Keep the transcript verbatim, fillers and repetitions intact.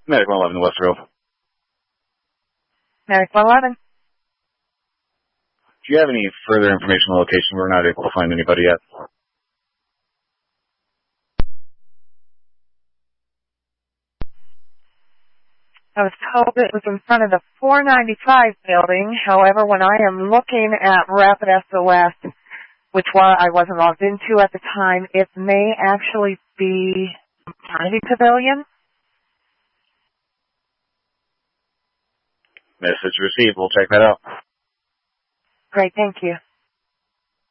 Medical eleven, West Grove. Medical eleven. Do you have any further information on the location? We're not able to find anybody yet. I was told it was in front of the four ninety-five building. However, when I am looking at Rapid S O S, which I wasn't logged into at the time, it may actually be Kennedy Pavilion. Message received. We'll check that out. Great, thank you.